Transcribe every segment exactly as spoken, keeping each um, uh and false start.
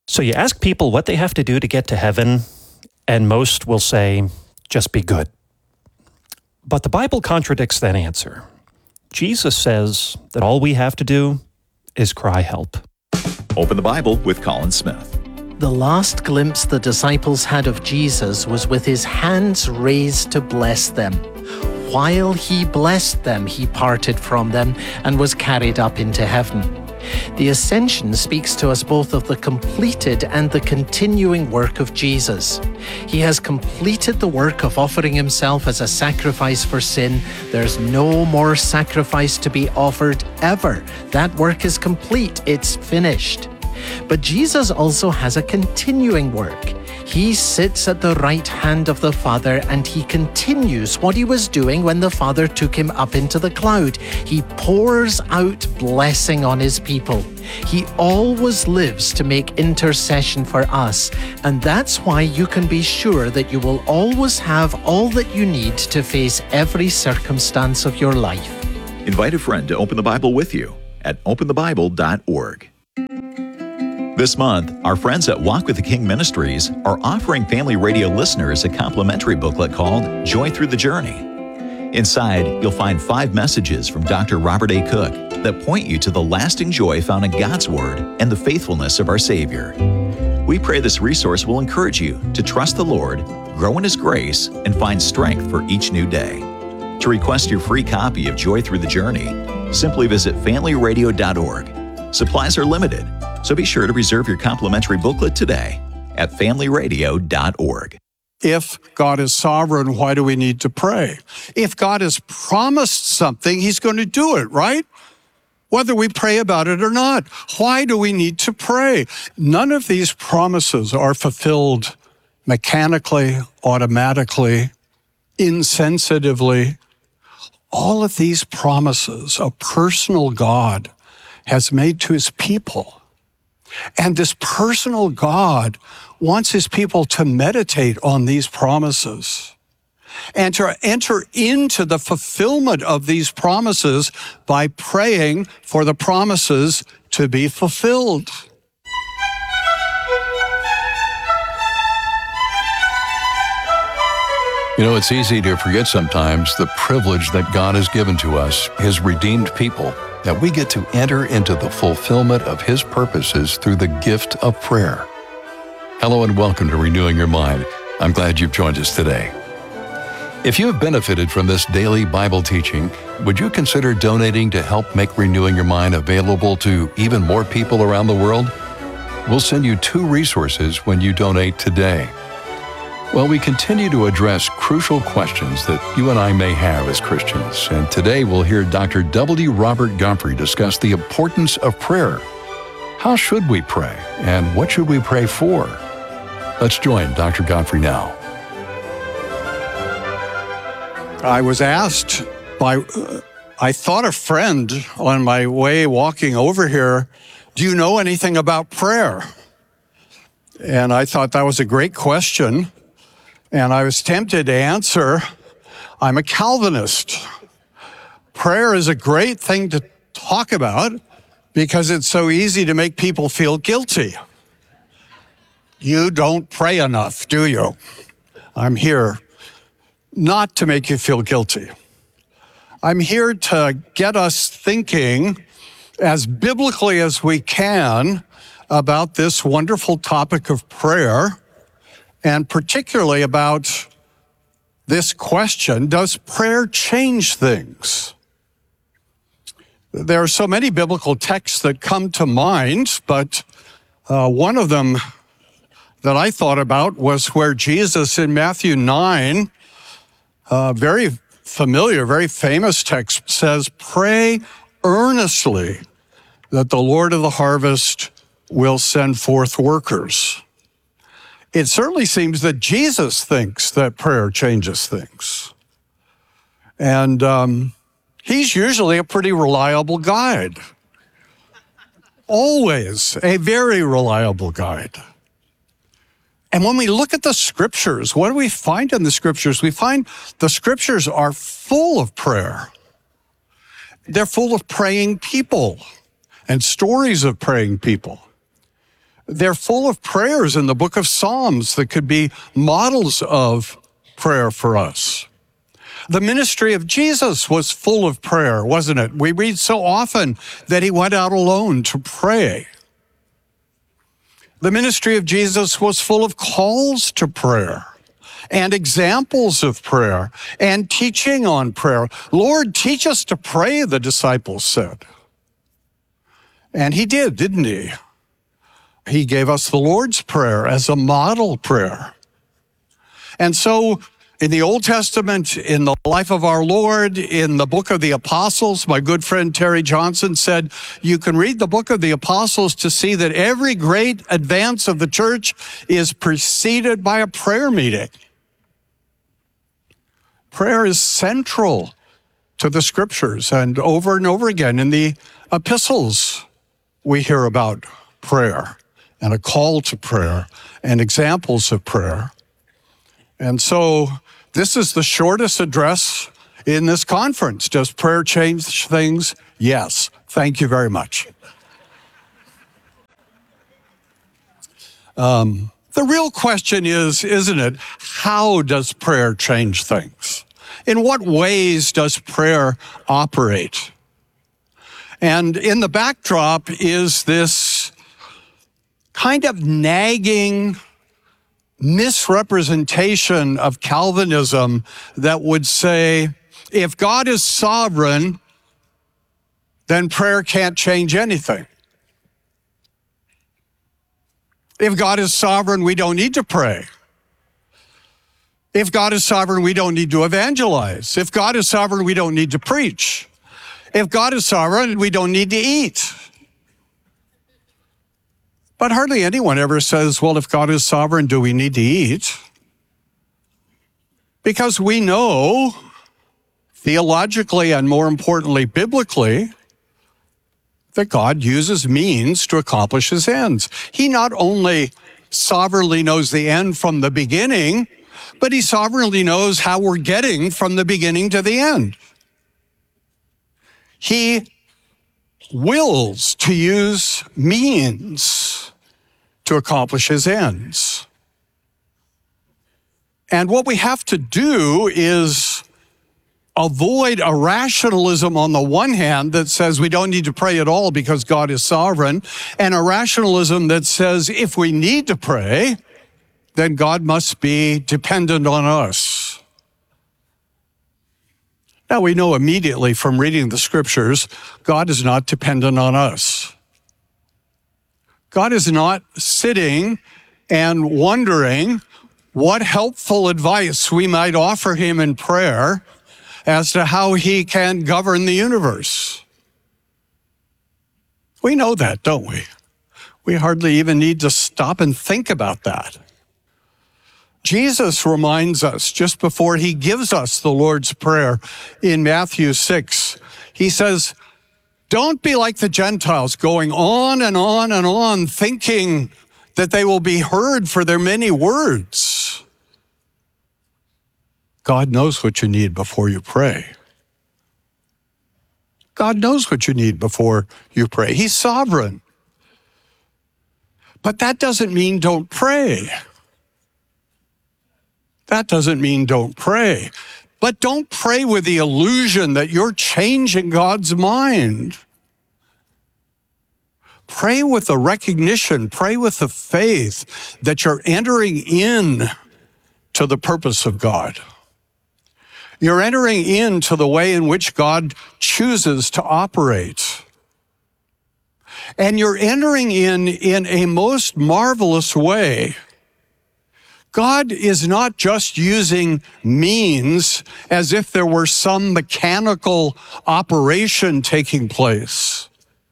So you ask people what they have to do to get to heaven, and most will say, just be good. But the Bible contradicts that answer. Jesus says that all we have to do is cry help. Open the Bible with Colin Smith. The last glimpse the disciples had of Jesus was with his hands raised to bless them. While he blessed them, he parted from them and was carried up into heaven. The ascension speaks to us both of the completed and the continuing work of Jesus. He has completed the work of offering himself as a sacrifice for sin. There's no more sacrifice to be offered ever. That work is complete. It's finished. But Jesus also has a continuing work. He sits at the right hand of the Father, and he continues what he was doing when the Father took him up into the cloud. He pours out blessing on his people. He always lives to make intercession for us, and that's why you can be sure that you will always have all that you need to face every circumstance of your life. Invite a friend to open the Bible with you at open the bible dot org. This month, our friends at Walk with the King Ministries are offering Family Radio listeners a complimentary booklet called Joy Through the Journey. Inside, you'll find five messages from Doctor Robert A. Cook that point you to the lasting joy found in God's Word and the faithfulness of our Savior. We pray this resource will encourage you to trust the Lord, grow in His grace, and find strength for each new day. To request your free copy of Joy Through the Journey, simply visit family radio dot org. Supplies are limited, so be sure to reserve your complimentary booklet today at family radio dot org. If God is sovereign, why do we need to pray? If God has promised something, He's going to do it, right? Whether we pray about it or not. Why do we need to pray? None of these promises are fulfilled mechanically, automatically, insensitively. All of these promises a personal God has made to His people. And this personal God wants His people to meditate on these promises and to enter into the fulfillment of these promises by praying for the promises to be fulfilled. You know, it's easy to forget sometimes the privilege that God has given to us, His redeemed people, that we get to enter into the fulfillment of His purposes through the gift of prayer. Hello and welcome to Renewing Your Mind. I'm glad you've joined us today. If you have benefited from this daily Bible teaching, would you consider donating to help make Renewing Your Mind available to even more people around the world? We'll send you two resources when you donate today. Well, we continue to address crucial questions that you and I may have as Christians, and today we'll hear Doctor W. Robert Gumphrey discuss the importance of prayer. How should we pray, and what should we pray for? Let's join Doctor Gumphrey now. I was asked by, uh, I thought a friend on my way walking over here, do you know anything about prayer? And I thought that was a great question. And I was tempted to answer, I'm a Calvinist. Prayer is a great thing to talk about because it's so easy to make people feel guilty. You don't pray enough, do you? I'm here not to make you feel guilty. I'm here to get us thinking as biblically as we can about this wonderful topic of prayer, and particularly about this question, does prayer change things? There are so many biblical texts that come to mind, but uh, one of them that I thought about was where Jesus in Matthew nine, a very familiar, very famous text, says, pray earnestly that the Lord of the harvest will send forth workers. It certainly seems that Jesus thinks that prayer changes things. And um, he's usually a pretty reliable guide. Always a very reliable guide. And when we look at the scriptures, what do we find in the scriptures? We find the scriptures are full of prayer. They're full of praying people and stories of praying people. They're full of prayers in the book of Psalms that could be models of prayer for us. The ministry of Jesus was full of prayer, wasn't it? We read so often that he went out alone to pray. The ministry of Jesus was full of calls to prayer and examples of prayer and teaching on prayer. Lord, teach us to pray, the disciples said. And he did, didn't he? He gave us the Lord's Prayer as a model prayer. And so in the Old Testament, in the life of our Lord, in the book of the Apostles, my good friend Terry Johnson said, you can read the book of the Apostles to see that every great advance of the church is preceded by a prayer meeting. Prayer is central to the scriptures, and over and over again in the epistles, we hear about prayer and a call to prayer and examples of prayer. And so this is the shortest address in this conference. Does prayer change things? Yes. Thank you very much. Um, the real question is, isn't it, how does prayer change things? In what ways does prayer operate? And in the backdrop is this kind of nagging misrepresentation of Calvinism that would say, if God is sovereign, then prayer can't change anything. If God is sovereign, we don't need to pray. If God is sovereign, we don't need to evangelize. If God is sovereign, we don't need to preach. If God is sovereign, we don't need to eat. But hardly anyone ever says, well, if God is sovereign, do we need to eat? Because we know, theologically and more importantly, biblically, that God uses means to accomplish his ends. He not only sovereignly knows the end from the beginning, but he sovereignly knows how we're getting from the beginning to the end. He wills to use means to accomplish his ends. And what we have to do is avoid a rationalism on the one hand that says we don't need to pray at all because God is sovereign, and a rationalism that says if we need to pray, then God must be dependent on us. Now, we know immediately from reading the scriptures, God is not dependent on us. God is not sitting and wondering what helpful advice we might offer him in prayer as to how he can govern the universe. We know that, don't we? We hardly even need to stop and think about that. Jesus reminds us just before he gives us the Lord's Prayer in Matthew six. He says, don't be like the Gentiles, going on and on and on, thinking that they will be heard for their many words. God knows what you need before you pray. God knows what you need before you pray. He's sovereign. But that doesn't mean don't pray. That doesn't mean don't pray. But don't pray with the illusion that you're changing God's mind. Pray with the recognition, pray with the faith that you're entering in to the purpose of God. You're entering into the way in which God chooses to operate. And you're entering in in a most marvelous way. God is not just using means as if there were some mechanical operation taking place.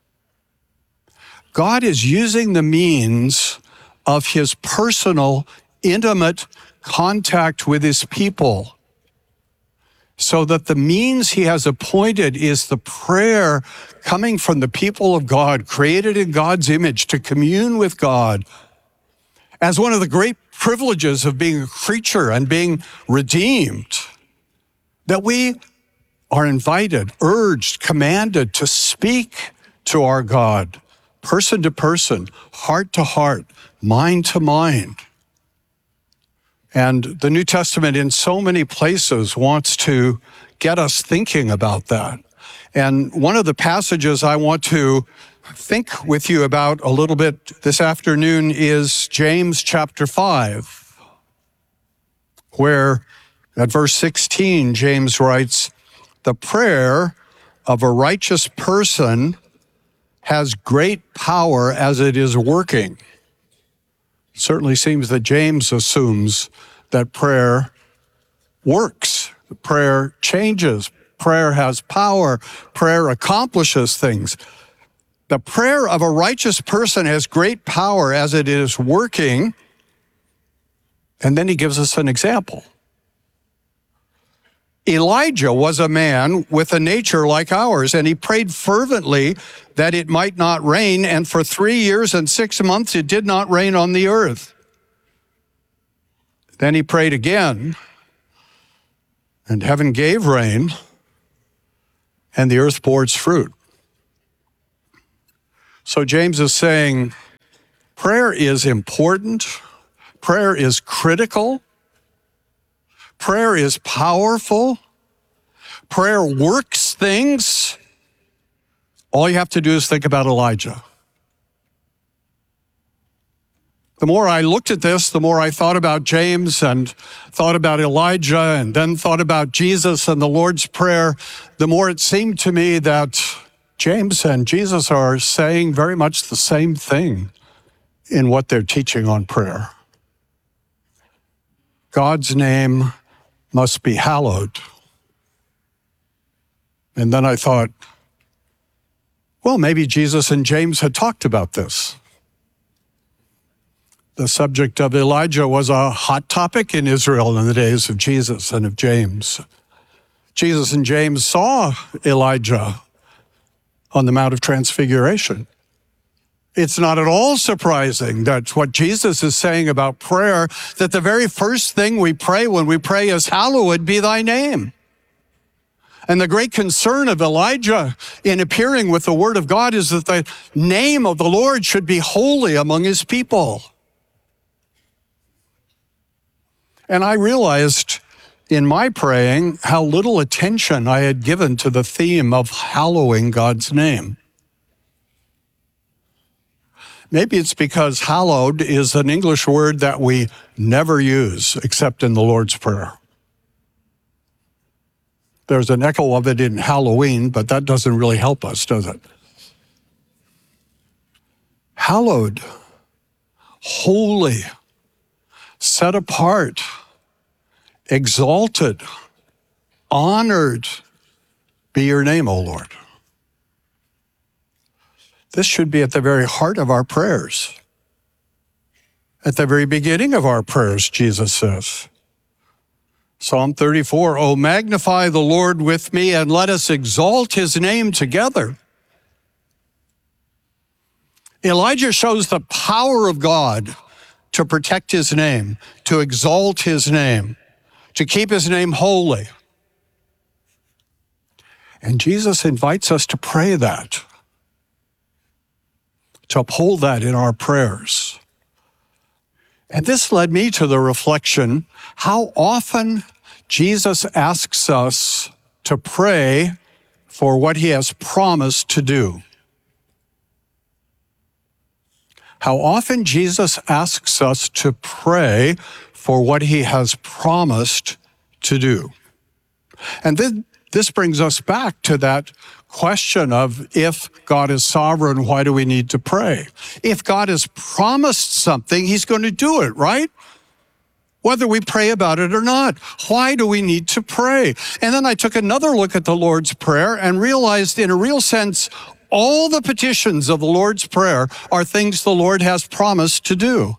God is using the means of his personal, intimate contact with his people, so that the means he has appointed is the prayer coming from the people of God, created in God's image to commune with God. As one of the great privileges of being a creature and being redeemed, that we are invited, urged, commanded to speak to our God person to person, heart to heart, mind to mind. And the New Testament in so many places wants to get us thinking about that. And one of the passages I want to think with you about a little bit this afternoon is James chapter five, where at verse sixteen, James writes, "The prayer of a righteous person has great power as it is working." It certainly seems that James assumes that prayer works. Prayer changes. Prayer has power. Prayer accomplishes things. The prayer of a righteous person has great power as it is working. And then he gives us an example. Elijah was a man with a nature like ours, and he prayed fervently that it might not rain, and for three years and six months it did not rain on the earth. Then he prayed again, and heaven gave rain, and the earth bore its fruit. So James is saying prayer is important, prayer is critical, prayer is powerful, prayer works things. All you have to do is think about Elijah. The more I looked at this, the more I thought about James and thought about Elijah and then thought about Jesus and the Lord's Prayer, the more it seemed to me that James and Jesus are saying very much the same thing in what they're teaching on prayer. God's name must be hallowed. And then I thought, well, maybe Jesus and James had talked about this. The subject of Elijah was a hot topic in Israel in the days of Jesus and of James. Jesus and James saw Elijah on the Mount of Transfiguration. It's not at all surprising that what Jesus is saying about prayer, that the very first thing we pray when we pray is, "Hallowed be thy name." And the great concern of Elijah in appearing with the word of God is that the name of the Lord should be holy among his people. And I realized in my praying how little attention I had given to the theme of hallowing God's name. Maybe it's because hallowed is an English word that we never use except in the Lord's Prayer. There's an echo of it in Halloween, but that doesn't really help us, does it? Hallowed, holy, set apart, exalted, honored be your name, O Lord. This should be at the very heart of our prayers. At the very beginning of our prayers, Jesus says. Psalm thirty-four, "Oh, magnify the Lord with me, and let us exalt his name together." Elijah shows the power of God to protect his name, to exalt his name, to keep his name holy. And Jesus invites us to pray that, to uphold that in our prayers. And this led me to the reflection, how often Jesus asks us to pray for what he has promised to do. How often Jesus asks us to pray for what he has promised to do. And then this brings us back to that question of, if God is sovereign, why do we need to pray? If God has promised something, he's going to do it, right? Whether we pray about it or not. Why do we need to pray? And then I took another look at the Lord's Prayer and realized, in a real sense, all the petitions of the Lord's Prayer are things the Lord has promised to do.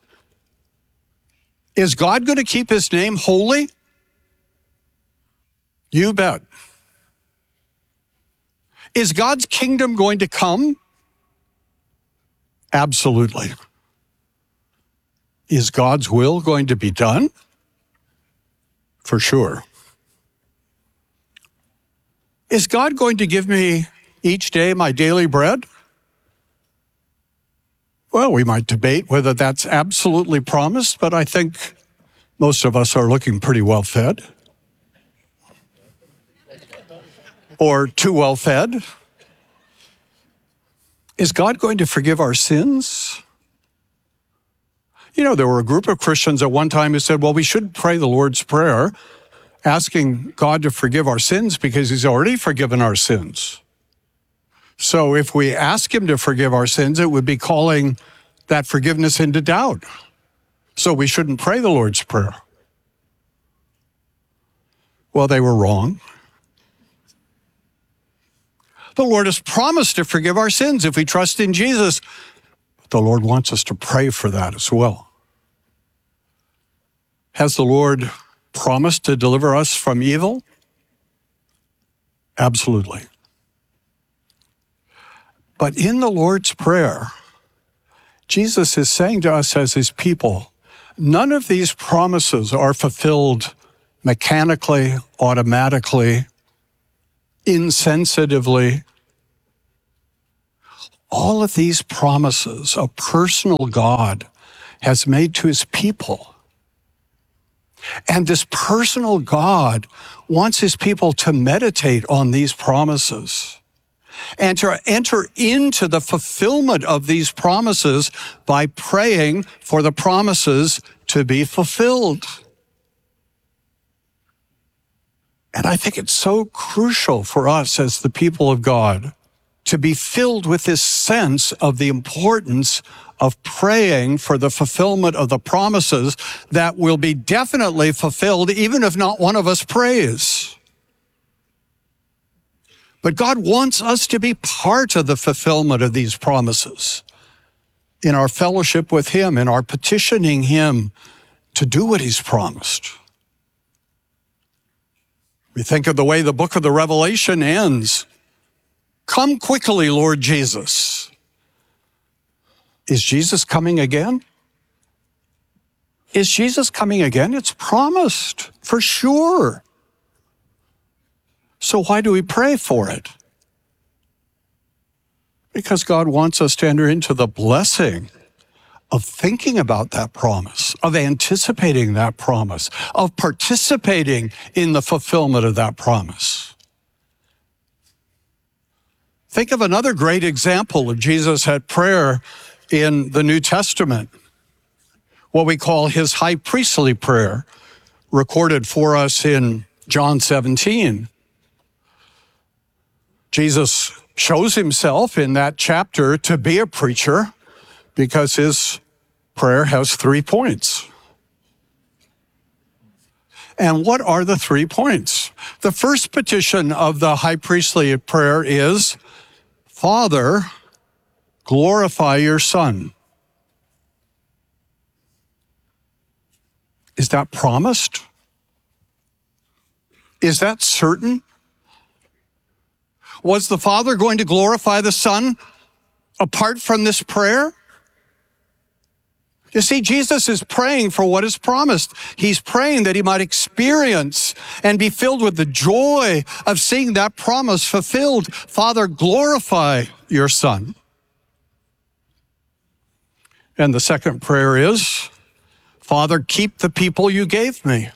Is God going to keep his name holy? You bet. Is God's kingdom going to come? Absolutely. Is God's will going to be done? For sure. Is God going to give me each day my daily bread? Well, we might debate whether that's absolutely promised, but I think most of us are looking pretty well fed. Or too well fed. Is God going to forgive our sins? You know, there were a group of Christians at one time who said, well, we should pray the Lord's Prayer, asking God to forgive our sins because he's already forgiven our sins. So if we ask him to forgive our sins, it would be calling that forgiveness into doubt. So we shouldn't pray the Lord's Prayer. Well, they were wrong. The Lord has promised to forgive our sins if we trust in Jesus. But the Lord wants us to pray for that as well. Has the Lord promised to deliver us from evil? Absolutely. But in the Lord's Prayer, Jesus is saying to us as his people, none of these promises are fulfilled mechanically, automatically, insensitively. All of these promises a personal God has made to his people. And this personal God wants his people to meditate on these promises and to enter into the fulfillment of these promises by praying for the promises to be fulfilled. And I think it's so crucial for us as the people of God to be filled with this sense of the importance of praying for the fulfillment of the promises that will be definitely fulfilled, even if not one of us prays. But God wants us to be part of the fulfillment of these promises in our fellowship with him, in our petitioning him to do what he's promised. We think of the way the book of the Revelation ends. Come quickly, Lord Jesus. Is Jesus coming again? Is Jesus coming again? It's promised, for sure. So why do we pray for it? Because God wants us to enter into the blessing of thinking about that promise, of anticipating that promise, of participating in the fulfillment of that promise. Think of another great example of Jesus at prayer in the New Testament, what we call his high priestly prayer, recorded for us in John seventeen. Jesus shows himself in that chapter to be a preacher because his prayer has three points. And what are the three points? The first petition of the high priestly prayer is, Father, glorify your Son. Is that promised? Is that certain? Was the Father going to glorify the Son apart from this prayer? You see, Jesus is praying for what is promised. He's praying that he might experience and be filled with the joy of seeing that promise fulfilled. Father, glorify your Son. And the second prayer is, Father, keep the people you gave me.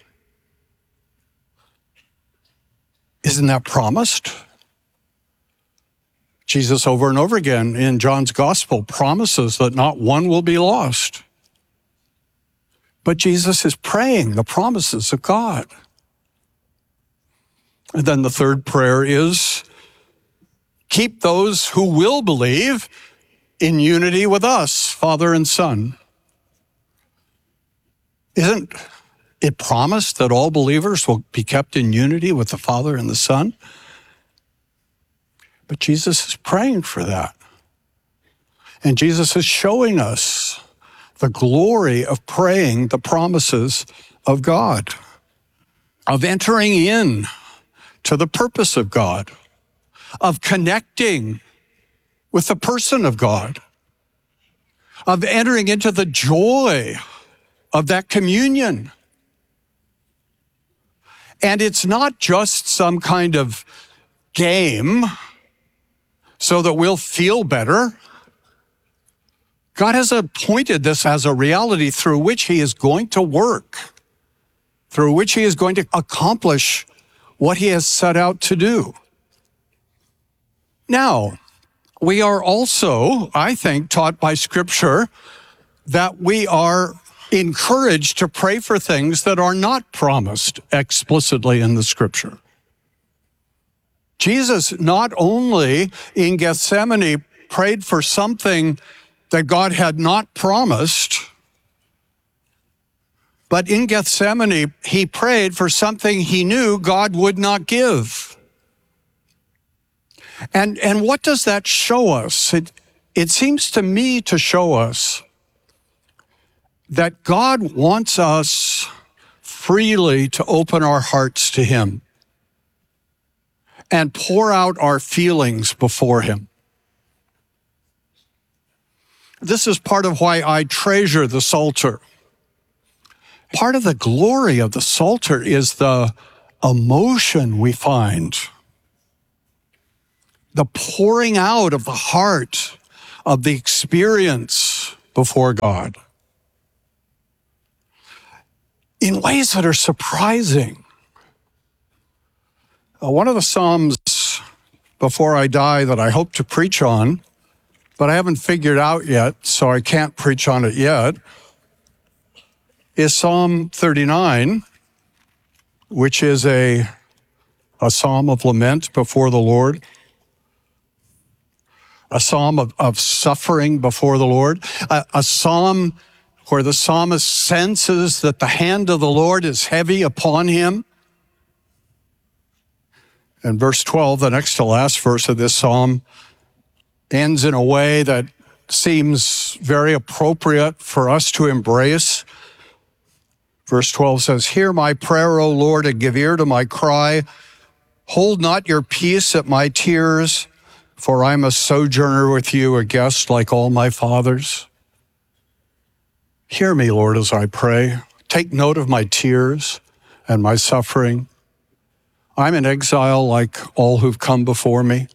Isn't that promised? Jesus over and over again in John's gospel promises that not one will be lost. But Jesus is praying the promises of God. And then the third prayer is, keep those who will believe in unity with us, Father and Son. Isn't it promised that all believers will be kept in unity with the Father and the Son? But Jesus is praying for that. And Jesus is showing us the glory of praying the promises of God, of entering in to the purpose of God, of connecting with the person of God, of entering into the joy of that communion. And it's not just some kind of game so that we'll feel better. God has appointed this as a reality through which he is going to work, through which he is going to accomplish what he has set out to do. Now, we are also, I think, taught by Scripture that we are encouraged to pray for things that are not promised explicitly in the Scripture. Jesus not only in Gethsemane prayed for something that God had not promised, but in Gethsemane, he prayed for something he knew God would not give. And, and what does that show us? It, it seems to me to show us that God wants us freely to open our hearts to him and pour out our feelings before him. This is part of why I treasure the Psalter. Part of the glory of the Psalter is the emotion we find, the pouring out of the heart of the experience before God in ways that are surprising. Uh, one of the Psalms before I die that I hope to preach on, but I haven't figured out yet, so I can't preach on it yet, is Psalm thirty-nine, which is a, a psalm of lament before the Lord, a psalm of, of suffering before the Lord, a, a psalm where the psalmist senses that the hand of the Lord is heavy upon him. And verse twelve, the next to last verse of this psalm, ends in a way that seems very appropriate for us to embrace. Verse twelve says, "Hear my prayer, O Lord, and give ear to my cry. Hold not your peace at my tears, for I am a sojourner with you, a guest like all my fathers." Hear me, Lord, as I pray. Take note of my tears and my suffering. I'm in exile like all who've come before me.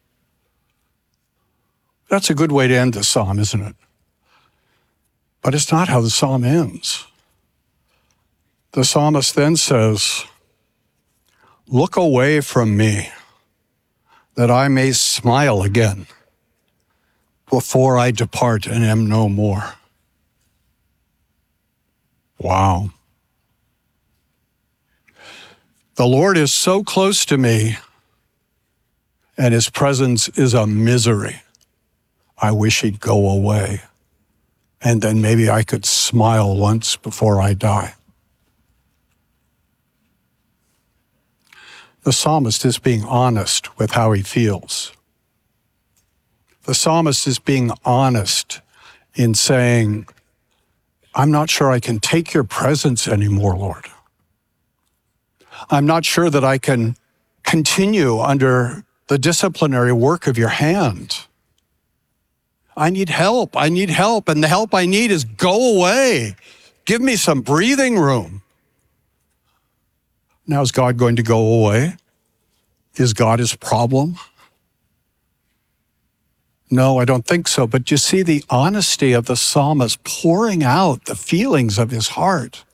That's a good way to end the psalm, isn't it? But it's not how the psalm ends. The psalmist then says, "Look away from me, that I may smile again before I depart and am no more." Wow. The Lord is so close to me, and his presence is a misery. I wish he'd go away, and then maybe I could smile once before I die. The psalmist is being honest with how he feels. The psalmist is being honest in saying, I'm not sure I can take your presence anymore, Lord. I'm not sure that I can continue under the disciplinary work of your hand. I need help. I need help. And the help I need is go away. Give me some breathing room. Now, is God going to go away? Is God his problem? No, I don't think so. But you see the honesty of the psalmist pouring out the feelings of his heart.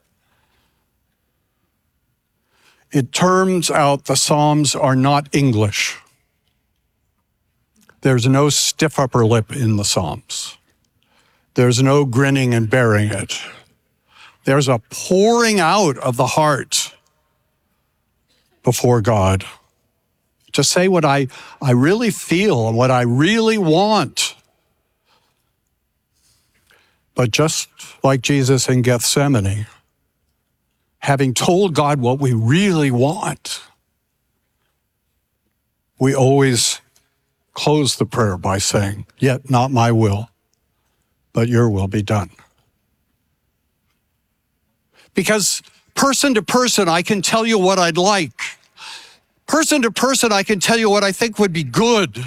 It turns out the Psalms are not English. There's no stiff upper lip in the Psalms. There's no grinning and bearing it. There's a pouring out of the heart before God to say what I, I really feel and what I really want. But just like Jesus in Gethsemane, having told God what we really want, we always close the prayer by saying, "Yet not my will, but your will be done." Because person to person, I can tell you what I'd like. Person to person, I can tell you what I think would be good.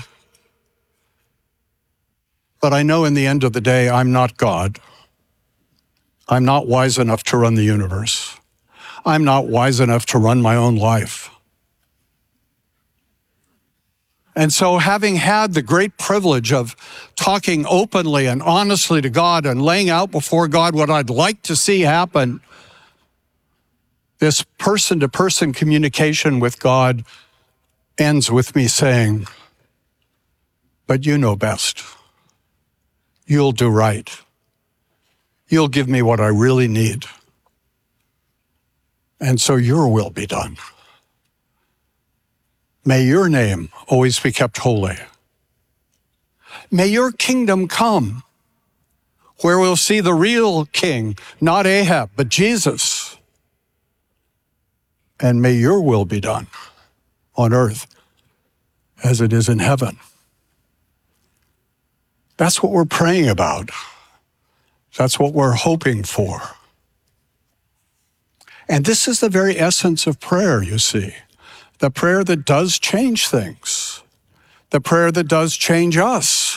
But I know in the end of the day, I'm not God. I'm not wise enough to run the universe. I'm not wise enough to run my own life. And so having had the great privilege of talking openly and honestly to God and laying out before God what I'd like to see happen, this person-to-person communication with God ends with me saying, but you know best. You'll do right. You'll give me what I really need. And so your will be done. May your name always be kept holy. May your kingdom come, where we'll see the real king, not Ahab, but Jesus. And may your will be done on earth as it is in heaven. That's what we're praying about. That's what we're hoping for. And this is the very essence of prayer, you see. The prayer that does change things. The prayer that does change us.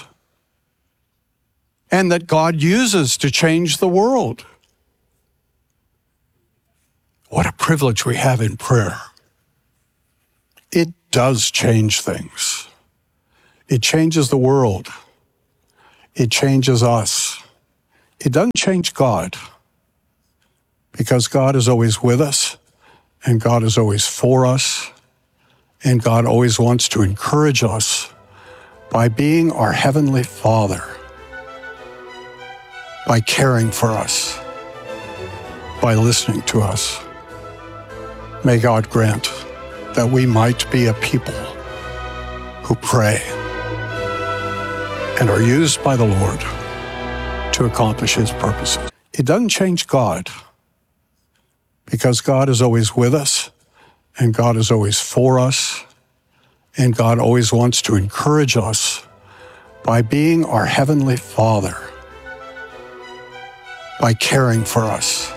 And that God uses to change the world. What a privilege we have in prayer. It does change things. It changes the world. It changes us. It doesn't change God, because God is always with us, and God is always for us, and God always wants to encourage us by being our Heavenly Father, by caring for us, by listening to us. May God grant that we might be a people who pray and are used by the Lord to accomplish His purposes. It doesn't change God, because God is always with us, and God is always for us, and God always wants to encourage us by being our Heavenly Father, by caring for us,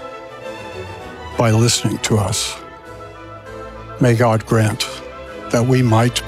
by listening to us. May God grant that we might